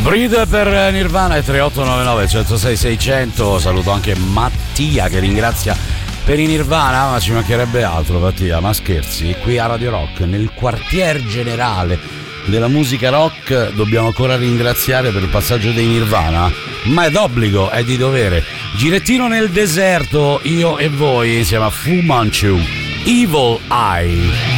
Breathe per Nirvana e 3899 106 600. Saluto anche Mattia che ringrazia per i Nirvana, ma ci mancherebbe altro. Mattia, ma scherzi? Qui a Radio Rock, nel quartier generale della musica rock, dobbiamo ancora ringraziare per il passaggio dei Nirvana? Ma è d'obbligo, è di dovere. Girettino nel deserto, io e voi insieme a Fu Manchu, Evil Eye.